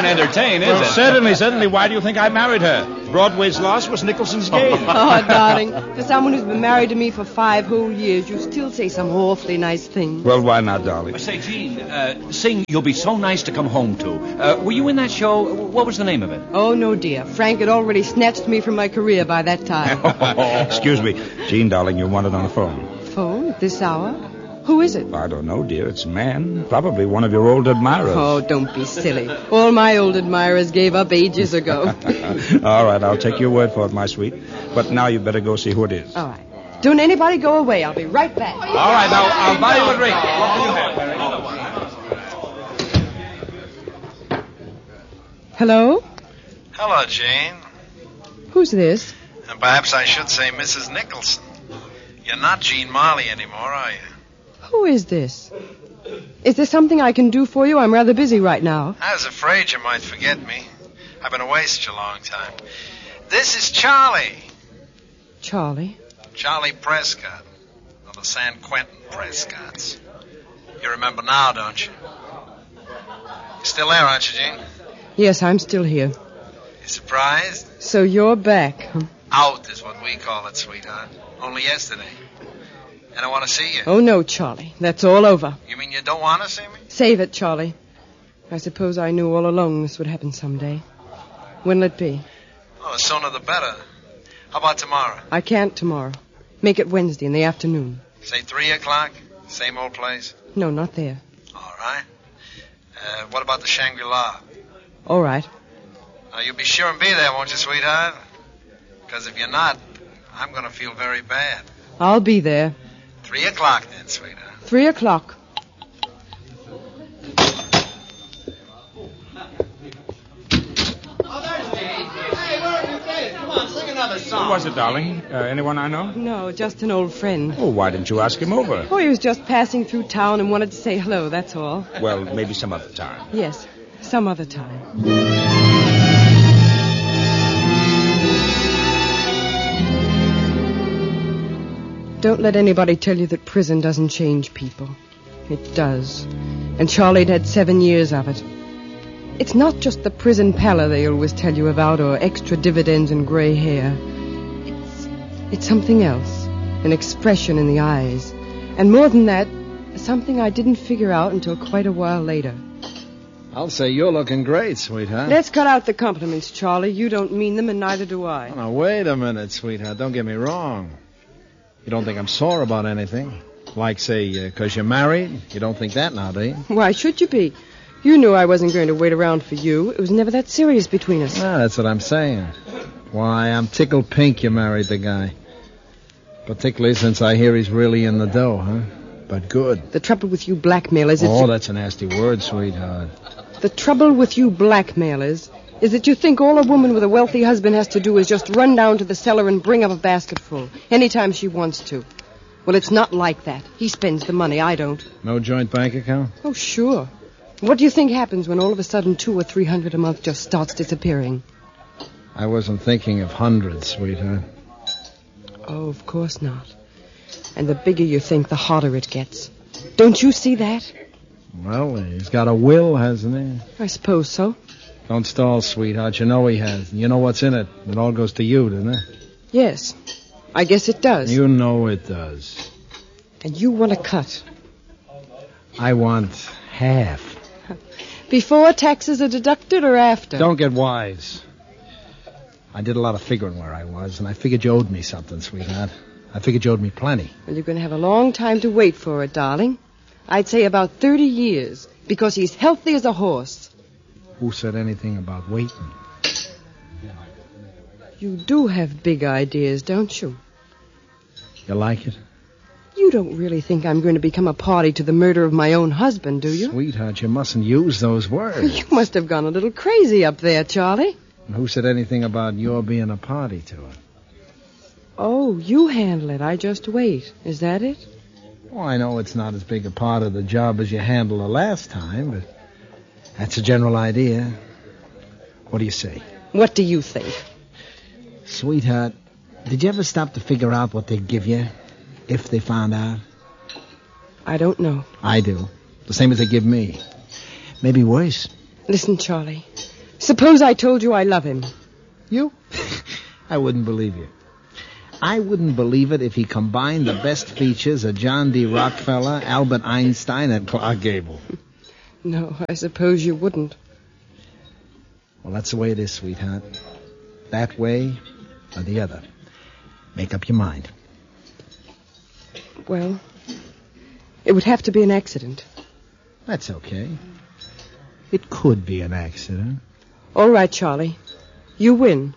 entertain, is it? Certainly. Why do you think I married her? Broadway's loss was Nicholson's gain. Oh, darling, for someone who's been married to me for 5 whole years, you still say some awfully nice things. Well, why not, darling? Say, Jean, sing You'll Be So Nice to Come Home To. Were you in that show? What was the name of it? Oh, no, dear. Frank had already snatched me from my career by that time. Excuse me. Jean, darling, you're wanted on the phone. Phone? At this hour? Who is it? I don't know, dear. It's a man. Probably one of your old admirers. Oh, don't be silly. All my old admirers gave up ages ago. All right, I'll take your word for it, my sweet. But now you better go see who it is. All right. Don't anybody go away. I'll be right back. All right, now, I'll buy you a drink. What do you have? Hello? Hello, Jane. Who's this? And perhaps I should say Mrs. Nicholson. You're not Jean Marley anymore, are you? Who is this? Is there something I can do for you? I'm rather busy right now. I was afraid you might forget me. I've been away such a long time. This is Charlie. Charlie? Charlie Prescott. Of the San Quentin Prescotts. You remember now, don't you? You're still there, aren't you, Jean? Yes, I'm still here. You surprised? So you're back, huh? Out is what we call it, sweetheart. Only yesterday. And I want to see you. Oh, no, Charlie. That's all over. You mean you don't want to see me? Save it, Charlie. I suppose I knew all along this would happen someday. When'll it be? Oh, the sooner the better. How about tomorrow? I can't tomorrow. Make it Wednesday in the afternoon. Say 3 o'clock? Same old place? No, not there. All right. What about the Shangri-La? All right. Now, you'll be sure and be there, won't you, sweetheart? Because if you're not, I'm going to feel very bad. I'll be there. 3 o'clock then, sweetheart. 3 o'clock. Who was it, darling? Anyone I know? No, just an old friend. Oh, why didn't you ask him over? Oh, he was just passing through town and wanted to say hello, that's all. Well, maybe some other time. Yes, some other time. Don't let anybody tell you that prison doesn't change people. It does. And Charlie'd had 7 years of it. It's not just the prison pallor they always tell you about, or extra dividends and gray hair. It's something else. An expression in the eyes. And more than that, something I didn't figure out until quite a while later. I'll say you're looking great, sweetheart. Let's cut out the compliments, Charlie. You don't mean them, and neither do I. Oh, now, wait a minute, sweetheart. Don't get me wrong. You don't think I'm sore about anything? Like, say, because you're married? You don't think that now, do you? Why should you be? You knew I wasn't going to wait around for you. It was never that serious between us. Ah, that's what I'm saying. Why, I'm tickled pink you married the guy. Particularly since I hear he's really in the dough, huh? But good. The trouble with you blackmailers is... Oh, that's a nasty word, sweetheart. The trouble with you blackmailers is that you think all a woman with a wealthy husband has to do is just run down to the cellar and bring up a basketful anytime she wants to. Well, it's not like that. He spends the money, I don't. No joint bank account? Oh, sure. What do you think happens when all of a sudden $200 or $300 a month just starts disappearing? I wasn't thinking of hundreds, sweetheart. Oh, of course not. And the bigger you think, the harder it gets. Don't you see that? Well, he's got a will, hasn't he? I suppose so. Don't stall, sweetheart. You know he has. You know what's in it. It all goes to you, doesn't it? Yes. I guess it does. You know it does. And you want a cut. I want half. Before taxes are deducted or after? Don't get wise. I did a lot of figuring where I was, and I figured you owed me something, sweetheart. I figured you owed me plenty. Well, you're going to have a long time to wait for it, darling. I'd say about 30 years, because he's healthy as a horse. Who said anything about waiting? You do have big ideas, don't you? You like it? You don't really think I'm going to become a party to the murder of my own husband, do you? Sweetheart, you mustn't use those words. You must have gone a little crazy up there, Charlie. And who said anything about your being a party to it? Oh, you handle it. I just wait. Is that it? Well, I know it's not as big a part of the job as you handled the last time, but that's a general idea. What do you say? What do you think? Sweetheart, did you ever stop to figure out what they'd give you if they found out? I don't know. I do. The same as they give me. Maybe worse. Listen, Charlie. Suppose I told you I love him. You? I wouldn't believe you. I wouldn't believe it if he combined the best features of John D. Rockefeller, Albert Einstein, and Clark Gable. No, I suppose you wouldn't. Well, that's the way it is, sweetheart. That way or the other. Make up your mind. Well, it would have to be an accident. That's okay. It could be an accident. All right, Charlie. You win.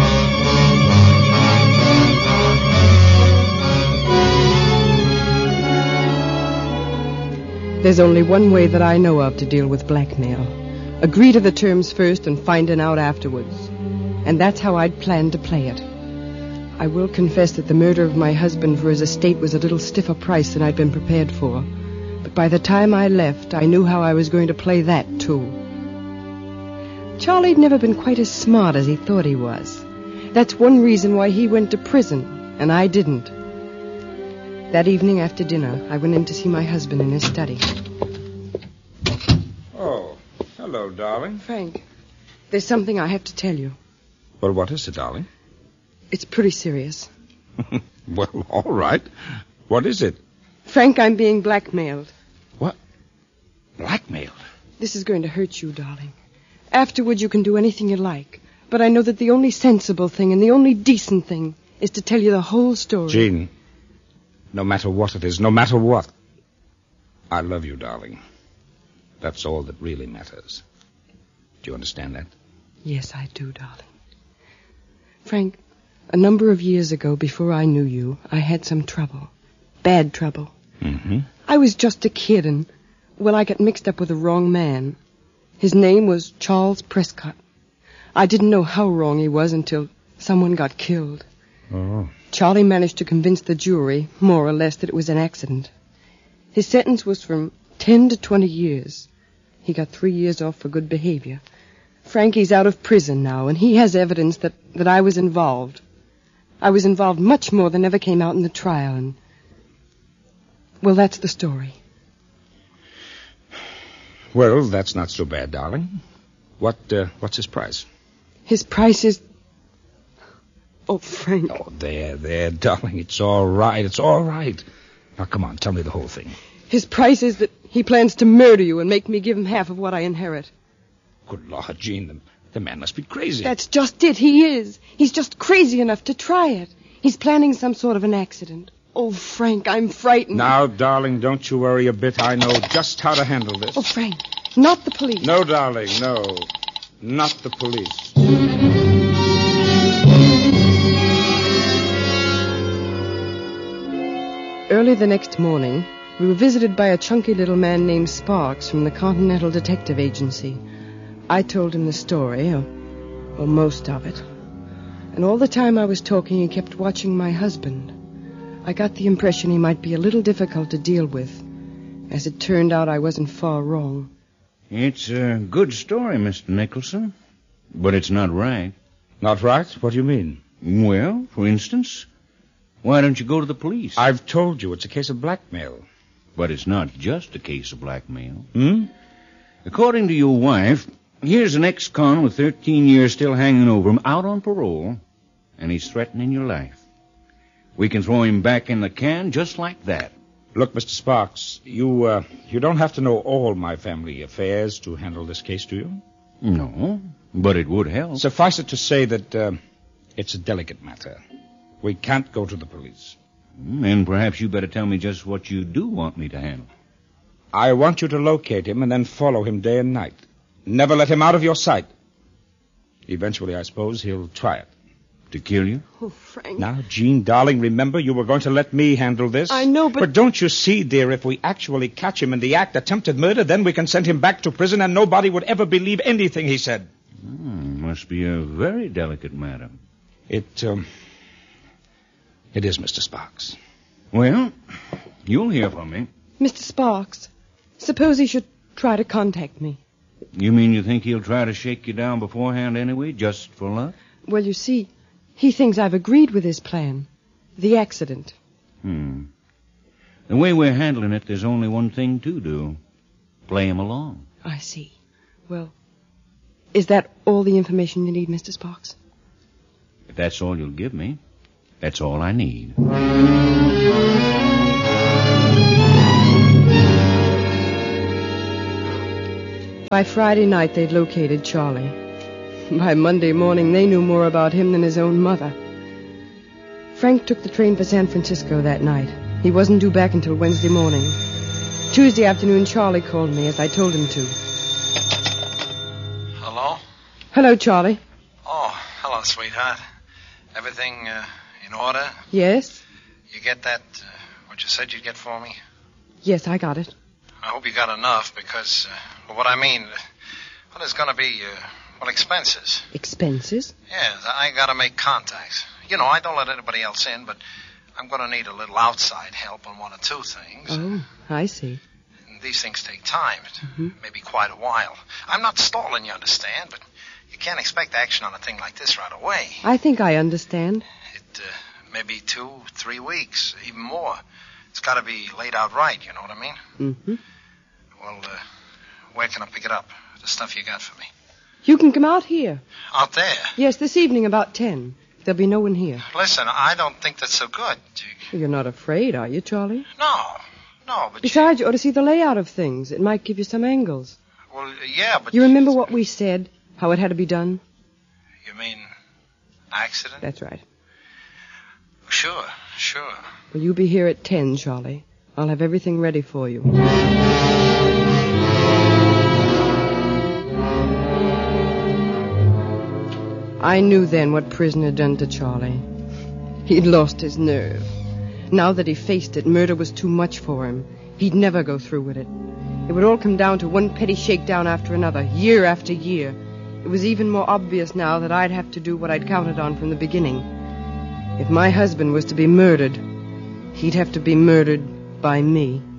There's only one way that I know of to deal with blackmail. Agree to the terms first and finding out afterwards. And that's how I'd planned to play it. I will confess that the murder of my husband for his estate was a little stiffer price than I'd been prepared for. But by the time I left, I knew how I was going to play that, too. Charlie'd never been quite as smart as he thought he was. That's one reason why he went to prison, and I didn't. That evening after dinner, I went in to see my husband in his study. Oh, hello, darling. Frank, there's something I have to tell you. Well, what is it, darling? It's pretty serious. Well, all right. What is it? Frank, I'm being blackmailed. What? Blackmailed? This is going to hurt you, darling. Afterwards, you can do anything you like. But I know that the only sensible thing and the only decent thing is to tell you the whole story. Jean, no matter what it is, no matter what, I love you, darling. That's all that really matters. Do you understand that? Yes, I do, darling. Frank, a number of years ago, before I knew you, I had some trouble. Bad trouble. Mm-hmm. I was just a kid and, well, I got mixed up with the wrong man. His name was Charles Prescott. I didn't know how wrong he was until someone got killed. Oh. Charlie managed to convince the jury, more or less, that it was an accident. His sentence was from 10 to 20 years. He got 3 years off for good behavior. Frankie's out of prison now, and he has evidence that I was involved. I was involved much more than ever came out in the trial, and... well, that's the story. Well, that's not so bad, darling. What's his price? His price is... Oh, Frank. Oh, there, darling. It's all right. It's all right. Now, come on, tell me the whole thing. His price is that he plans to murder you and make me give him half of what I inherit. Good Lord, Jean, the man must be crazy. That's just it. He is. He's just crazy enough to try it. He's planning some sort of an accident. Oh, Frank, I'm frightened. Now, darling, don't you worry a bit. I know just how to handle this. Oh, Frank, not the police. No, darling, no. Not the police. Early the next morning, we were visited by a chunky little man named Sparks from the Continental Detective Agency. I told him the story, or most of it. And all the time I was talking, he kept watching my husband. I got the impression he might be a little difficult to deal with. As it turned out, I wasn't far wrong. It's a good story, Mr. Nicholson, but it's not right. Not right? What do you mean? Well, for instance, why don't you go to the police? I've told you it's a case of blackmail. But it's not just a case of blackmail. Hmm? According to your wife, here's an ex-con with 13 years still hanging over him, out on parole, and he's threatening your life. We can throw him back in the can just like that. Look, Mr. Sparks, you don't have to know all my family affairs to handle this case, do you? No, but it would help. Suffice it to say that it's a delicate matter. We can't go to the police. And perhaps you better tell me just what you do want me to handle. I want you to locate him and then follow him day and night. Never let him out of your sight. Eventually, I suppose, he'll try it. To kill you? Oh, Frank. Now, Jean, darling, remember you were going to let me handle this? I know, but... But don't you see, dear, if we actually catch him in the act attempted murder, then we can send him back to prison and nobody would ever believe anything he said. Must be a very delicate matter. It is, Mr. Sparks. Well, you'll hear from me. Mr. Sparks, suppose he should try to contact me. You mean you think he'll try to shake you down beforehand anyway, just for luck? Well, you see, he thinks I've agreed with his plan. The accident. The way we're handling it, there's only one thing to do. Play him along. I see. Well, Is that all the information you need, Mr. Sparks? If that's all you'll give me, that's all I need. By Friday night, they'd located Charlie. By Monday morning, they knew more about him than his own mother. Frank took the train for San Francisco that night. He wasn't due back until Wednesday morning. Tuesday afternoon, Charlie called me, as I told him to. Hello? Hello, Charlie. Oh, hello, sweetheart. Everything in order? Yes? You get that, what you said you'd get for me? Yes, I got it. I hope you got enough because, well, what I mean, well, there's going to be, expenses. Expenses? Yes, I got to make contacts. You know, I don't let anybody else in, but I'm going to need a little outside help on one or two things. Oh, I see. And these things take time. Maybe quite a while. I'm not stalling, you understand, but you can't expect action on a thing like this right away. I think I understand. It may be 2-3 weeks, even more. It's got to be laid out right, you know what I mean? Mm-hmm. Well, where can I pick it up? The stuff you got for me. You can come out here. Out there? Yes, this evening about 10. There'll be no one here. Listen, I don't think that's so good. You're not afraid, are you, Charlie? No, but... Besides, you ought to see the layout of things. It might give you some angles. Well, yeah, but... You remember what we said? How it had to be done? You mean accident? That's right. Sure. Well, you be here at 10, Charlie. I'll have everything ready for you. I knew then what prison had done to Charlie. He'd lost his nerve. Now that he faced it, murder was too much for him. He'd never go through with it. It would all come down to one petty shakedown after another, year after year. It was even more obvious now that I'd have to do what I'd counted on from the beginning. If my husband was to be murdered, he'd have to be murdered by me.